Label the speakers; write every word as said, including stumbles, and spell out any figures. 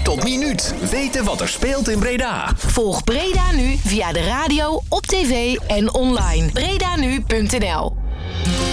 Speaker 1: tot minuut weten wat er speelt in Breda.
Speaker 2: Volg Breda Nu via de radio, op tv en online. Bredanu punt n l